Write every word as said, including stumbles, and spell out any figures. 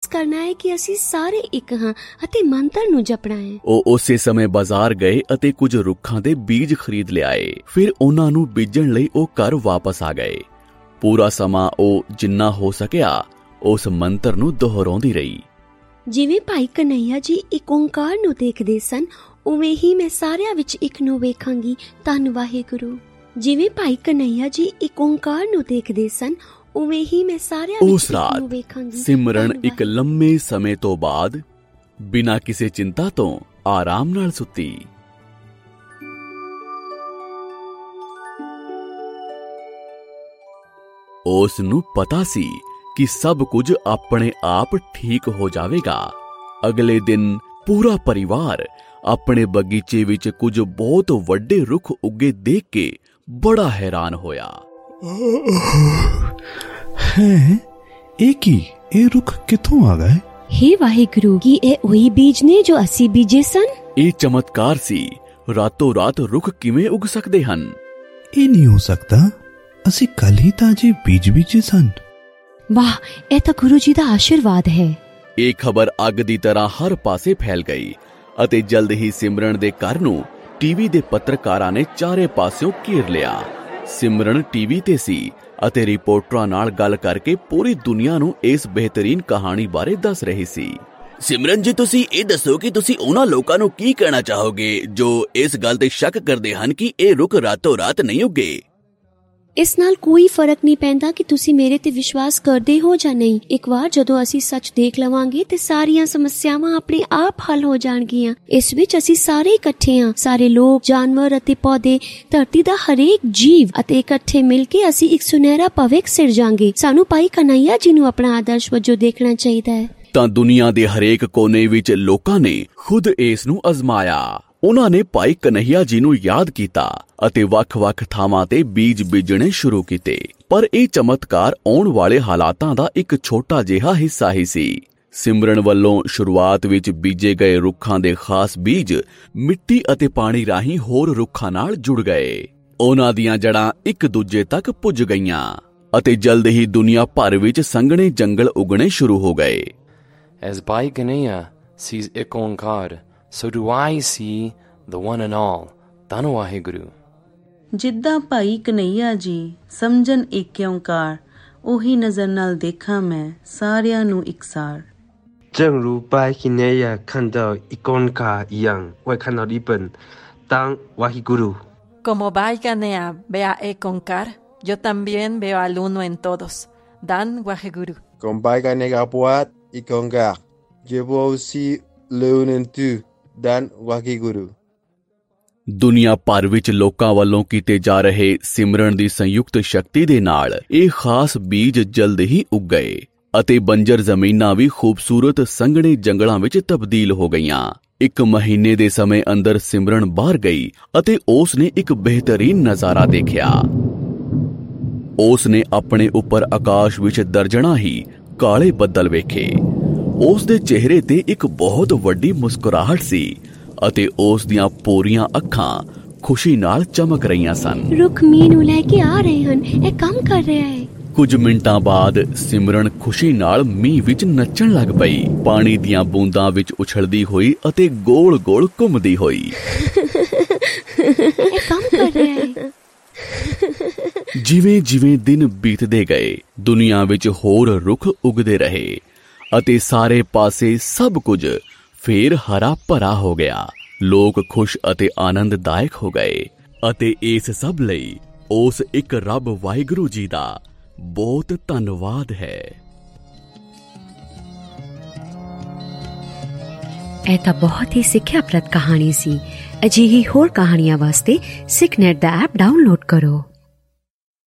ਕਰਨਾ ਹੈ ਕਿ ਅਸੀਂ ਸਾਰੇ ਇੱਕ ਹਾਂ ਅਤੇ ਮੰਤਰ ਨੂੰ ਜਪਣਾ ਹੈ। ਉਹ ਉਸੇ ਸਮੇਂ ਬਾਜ਼ਾਰ ਗਏ ਅਤੇ ਕੁਝ ਰੁੱਖਾਂ ਦੇ ਬੀਜ ਖਰੀਦ ਲਿਆਏ। ਫਿਰ ਉਹਨਾਂ ਨੂੰ ਬੀਜਣ ਲਈ ਉਹ ਘਰ ਵਾਪਸ ਆ ਗਏ। ਪੂਰਾ ਸਮਾਂ ਉਹ ਜਿੰਨਾ ਹੋ ਸਕਿਆ ਉਸ ਮੰਤਰ ਨੂੰ ਦੁਹਰਾਉਂਦੀ ਰਹੀ। ਜਿਵੇਂ ਭਾਈ ਕਨ੍ਹਈਆ ਜੀ ਇੱਕ ਓਂਕਾਰ ਨੂੰ ਦੇਖਦੇ ਸਨ, ਉਵੇਂ ਹੀ ਮੈਂ ਸਾਰਿਆਂ ਵਿੱਚ ਇੱਕ ਨੂੰ ਵੇਖਾਂਗੀ। ਧੰਨ ਵਾਹਿਗੁਰੂ। ਜਿਵੇਂ ਭਾਈ ਕਨ੍ਹਈਆ ਜੀ ਇੱਕ ਓਂਕਾਰ ਨੂੰ ਦੇਖਦੇ ਸਨ, ਉਵੇਂ ਹੀ ਮੈਂ ਸਾਰਿਆਂ ਵਿੱਚ ਇੱਕ ਨੂੰ ਵੇਖਾਂਗੀ। ਸਿਮਰਨ ਇੱਕ ਲੰਮੇ ਸਮੇਂ ਤੋਂ ਬਾਅਦ ਬਿਨਾਂ ਕਿਸੇ ਚਿੰਤਾ ਤੋਂ ਆਰਾਮ ਨਾਲ ਸੁੱਤੀ। ਉਸ ਨੂੰ ਪਤਾ ਸੀ ਕਿ ਸਭ ਕੁਝ ਆਪਣੇ ਆਪ ਠੀਕ ਹੋ ਜਾਵੇਗਾ। ਅਗਲੇ ਦਿਨ ਪੂਰਾ ਪਰਿਵਾਰ ਆਪਣੇ ਬਗੀਚੇ ਵਿੱਚ ਕੁਝ ਬਹੁਤ ਵੱਡੇ ਰੁੱਖ ਉੱਗੇ ਦੇਖ ਕੇ ਬੜਾ ਹੈਰਾਨ ਹੋਇਆ। ਹੈ ਇਹ ਕੀ? ਇਹ ਰੁੱਖ ਕਿੱਥੋਂ ਆ ਗਏ? ਹੇ ਵਾਹਿਗੁਰੂ, ਕੀ ਇਹ ਉਹੀ ਬੀਜ ਨੇ ਜੋ ਅਸੀਂ ਬੀਜੇ ਸਨ? ਇਹ ਚਮਤਕਾਰ ਸੀ। ਰਾਤੋਂ ਰਾਤ ਰੁੱਖ ਕਿਵੇਂ ਉੱਗ ਸਕਦੇ ਹਨ? ਇਹ ਨਹੀਂ ਹੋ ਸਕਦਾ। ਅਸੀਂ ਕੱਲ ਹੀ ਤਾਜ਼ੇ ਬੀਜ ਬੀਜੇ ਸਨ। ਵਾਹ, ਇਹ ਤਾਂ ਗੁਰੂ ਜੀ ਦਾ ਆਸ਼ੀਰਵਾਦ ਹੈ। ਇਹ ਖਬਰ ਅੱਗ ਦੀ ਤਰ੍ਹਾਂ ਹਰ ਪਾਸੇ ਫੈਲ ਗਈ ਅਤੇ ਜਲਦ ਹੀ ਸਿਮਰਨ ਦੇ ਘਰ ਨੂੰ ਟੀਵੀ ਦੇ ਪੱਤਰਕਾਰਾਂ ਨੇ ਚਾਰੇ ਪਾਸਿਓਂ ਘੇਰ ਲਿਆ। ਸਿਮਰਨ ਟੀਵੀ ਤੇ ਸੀ ਅਤੇ ਰਿਪੋਰਟਰਾਂ ਨਾਲ ਗੱਲ ਕਰਕੇ ਪੂਰੀ ਦੁਨੀਆ ਨੂੰ ਇਸ ਬਿਹਤਰੀਨ ਕਹਾਣੀ ਬਾਰੇ ਦੱਸ ਰਹੀ ਸੀ। ਸਿਮਰਨ ਜੀ, ਤੁਸੀਂ ਇਹ ਦੱਸੋ ਕਿ ਤੁਸੀਂ ਉਹਨਾਂ ਲੋਕਾਂ ਨੂੰ ਕੀ ਕਹਿਣਾ ਚਾਹੋਗੇ ਜੋ ਇਸ ਗੱਲ ਤੇ ਸ਼ੱਕ ਕਰਦੇ ਹਨ ਕਿ ਇਹ ਰੁੱਖ ਰਾਤੋਂ ਰਾਤ ਨਹੀਂ ਉੱਗੇ? ਇਸ ਨਾਲ ਕੋਈ ਫਰਕ ਨਹੀਂ ਪੈਂਦਾ ਕਿ ਤੁਸੀਂ ਮੇਰੇ ਤੇ ਵਿਸ਼ਵਾਸ ਕਰਦੇ ਹੋ ਜਾਂ ਨਹੀਂ। ਇੱਕ ਵਾਰ ਜਦੋਂ ਅਸੀਂ ਸੱਚ ਦੇਖ ਲਵਾਂਗੇ ਤੇ ਸਾਰੀਆਂ ਸਮੱਸਿਆਵਾਂ ਆਪਣੇ ਆਪ ਹੱਲ ਹੋ ਜਾਣਗੀਆਂ। ਇਸ ਵਿੱਚ ਅਸੀਂ ਸਾਰੇ ਇਕੱਠੇ ਹਾਂ, ਸਾਰੇ ਲੋਕ, ਜਾਨਵਰ ਅਤੇ ਪੌਦੇ, ਧਰਤੀ ਦਾ ਹਰੇਕ ਜੀਵ, ਅਤੇ ਇਕੱਠੇ ਮਿਲ ਕੇ ਅਸੀਂ ਇੱਕ ਸੁਨਹਿਰਾ ਭਵਿੱਖ ਸਿਰਜਾਂਗੇ। ਸਾਨੂੰ ਭਾਈ ਕਨ੍ਹਈਆ ਜੀ ਨੂੰ ਆਪਣਾ ਆਦਰਸ਼ ਵਜੋਂ ਦੇਖਣਾ ਚਾਹੀਦਾ ਹੈ। ਤਾਂ ਦੁਨੀਆ ਦੇ ਹਰੇਕ ਕੋਨੇ ਵਿੱਚ ਲੋਕਾਂ ਨੇ ਖੁਦ ਇਸ ਨੂੰ ਅਜ਼ਮਾਇਆ। ਉਹਨਾਂ ਨੇ ਭਾਈ ਕਨ੍ਹਈਆ ਜੀ ਨੂੰ ਯਾਦ ਕੀਤਾ ਅਤੇ ਵੱਖ-ਵੱਖ ਥਾਵਾਂ ਤੇ ਬੀਜ ਬੀਜਣੇ ਸ਼ੁਰੂ ਕੀਤੇ। ਪਰ ਇਹ ਚਮਤਕਾਰ ਆਉਣ ਵਾਲੇ ਹਾਲਾਤਾਂ ਦਾ ਇੱਕ ਛੋਟਾ ਜਿਹਾ ਹਿੱਸਾ ਹੀ ਸੀ। ਸਿਮਰਨ ਵੱਲੋਂ ਸ਼ੁਰੂਆਤ ਵਿੱਚ ਬੀਜੇ ਗਏ ਰੁੱਖਾਂ ਦੇ ਖਾਸ ਬੀਜ ਮਿੱਟੀ ਅਤੇ ਪਾਣੀ ਰਾਹੀਂ ਹੋਰ ਰੁੱਖਾਂ ਨਾਲ ਜੁੜ ਗਏ। ਉਹਨਾਂ ਦੀਆਂ ਜੜ੍ਹਾਂ ਇੱਕ ਦੂਜੇ ਤੱਕ ਪੁੱਜ ਗਈਆਂ ਅਤੇ ਜਲਦ ਹੀ ਦੁਨੀਆ ਭਰ ਵਿੱਚ ਸੰਘਣੇ ਜੰਗਲ ਉਗਣੇ ਸ਼ੁਰੂ ਹੋ ਗਏ। As Bhai Kanhaiya sees ਇੱਕ Onkar, so do I see the one and all. ਧੰਨ ਵਾਹਿਗੁਰੂ। ਜਿੱਦਾਂ ਭਾਈ ਕਨ੍ਹਈਆ ਜੀ ਸਮਝਣ ਇੱਕ ਓਂਕਾਰ, ਉਹੀ ਨਜ਼ਰ ਨਾਲ ਦੇਖਾਂ ਮੈਂ ਸਾਰਿਆਂ ਨੂੰ ਇਕਸਾਰ। 正如拜金内亚看到一公卡一样，我看到一本当Wahiguru。 Como Bhai Kanhaiya ve a ek onkar, yo también veo al uno en todos. Dan Wahiguru. Como Bhai Kanhaiya buat ik onkar, yo vou aussi le un en tu. Dan Wahiguru। ਦੁਨੀਆ ਭਰ ਵਿੱਚ ਲੋਕਾਂ ਵੱਲੋਂ ਕੀਤੇ ਜਾ ਰਹੇ ਸਿਮਰਨ ਦੀ ਸੰਯੁਕਤ ਸ਼ਕਤੀ ਦੇ ਨਾਲ ਇਹ ਖਾਸ ਬੀਜ ਜਲਦ ਹੀ ਉੱਗ ਗਏ ਅਤੇ ਬੰਜਰ ਜ਼ਮੀਨਾਂ ਵੀ ਖੂਬਸੂਰਤ ਸੰਘਣੇ ਜੰਗਲਾਂ ਵਿੱਚ ਤਬਦੀਲ ਹੋ ਗਈਆਂ। ਇੱਕ ਮਹੀਨੇ ਦੇ ਸਮੇਂ ਅੰਦਰ ਸਿਮਰਨ ਬਾਹਰ ਗਈ ਅਤੇ ਉਸ ਨੇ ਇੱਕ ਬਿਹਤਰੀਨ ਨਜ਼ਾਰਾ ਦੇਖਿਆ। ਉਸ ਨੇ ਆਪਣੇ ਉੱਪਰ ਆਕਾਸ਼ ਵਿੱਚ ਦਰਜਣਾ ਹੀ ਕਾਲੇ ਬੱਦਲ ਵੇਖੇ। ਉਸ ਦੇ ਚਿਹਰੇ ਤੇ ਇੱਕ ਬਹੁਤ ਵੱਡੀ ਮੁਸਕਰਾਹਟ ਸੀ ਅਤੇ ਉਸ ਦੀਆਂ ਪੂਰੀਆਂ ਅੱਖਾਂ ਖੁਸ਼ੀ ਨਾਲ ਚਮਕ ਰਹੀਆਂ ਸਨ। ਰੁੱਖ ਮੀਂਹ ਨੂੰ ਲੈ ਕੇ ਆ ਰਹੇ ਹਨ, ਇਹ ਕੰਮ ਕਰ ਰਿਹਾ ਹੈ। ਕੁਝ ਮਿੰਟਾਂ ਬਾਅਦ ਸਿਮਰਨ ਖੁਸ਼ੀ ਨਾਲ ਮੀਂਹ ਵਿੱਚ ਨੱਚਣ ਲੱਗ ਪਈ, ਪਾਣੀ ਦੀਆਂ ਬੂੰਦਾਂ ਵਿੱਚ ਉਛਲਦੀ ਹੋਈ ਅਤੇ ਗੋਲ-ਗੋਲ ਘੁੰਮਦੀ ਹੋਈ। ਇਹ ਕੰਮ ਕਰ ਰਿਹਾ ਹੈ। ਜਿਵੇਂ-ਜਿਵੇਂ ਦਿਨ ਬੀਤਦੇ ਗਏ, ਦੁਨੀਆ ਵਿੱਚ ਹੋਰ ਰੁੱਖ ਉੱਗਦੇ ਰਹੇ ਅਤੇ ਸਾਰੇ ਪਾਸੇ ਸਭ ਕੁਝ ਫੇਰ ਹਰਾ ਭਰਾ ਹੋ ਗਿਆ। ਲੋਕ ਖੁਸ਼ ਅਤੇ ਆਨੰਦਦਾਇਕ ਹੋ ਗਏ ਅਤੇ ਇਸ ਸਭ ਲਈ ਉਸ ਇੱਕ ਰੱਬ ਵਾਹਿਗੁਰੂ ਜੀ ਦਾ ਬਹੁਤ ਧੰਨਵਾਦ ਹੈ। ਇਹ ਤਾਂ ਬਹੁਤ ਹੀ ਸਿੱਖਿਆਪ੍ਰਦ ਕਹਾਣੀ ਸੀ। ਅਜਿਹੀ ਹੋਰ ਕਹਾਣੀਆਂ ਵਾਸਤੇ ਸਿੱਖਨੈਟ ਦਾ ਐਪ ਡਾਊਨਲੋਡ ਕਰੋ।